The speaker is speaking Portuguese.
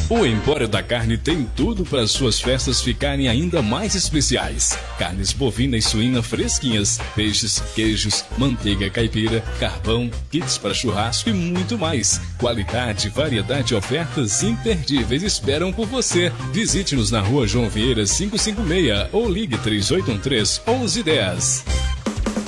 O Empório da Carne tem tudo para suas festas ficarem ainda mais especiais. Carnes bovina e suína fresquinhas, peixes, queijos, manteiga caipira, carvão, kits para churrasco e muito mais. Qualidade, variedade e ofertas imperdíveis esperam por você. Visite-nos na Rua João Vieira 556 ou ligue 3813 1110.